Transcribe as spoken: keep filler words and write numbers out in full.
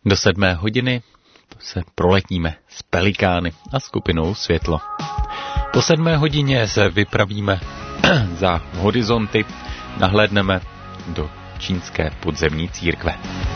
Do sedmé hodiny se proletíme s Pelikány a skupinou Světlo. Po sedmé hodině se vypravíme za horizonty, nahlédneme do čínské podzemní církve.